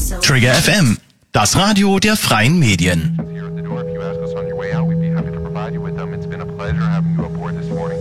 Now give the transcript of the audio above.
Trigger FM, das Radio der freien Medien. Here at the door, if you ask us on your way out, we'd be happy to provide you with them. It's been a pleasure having you aboard this morning.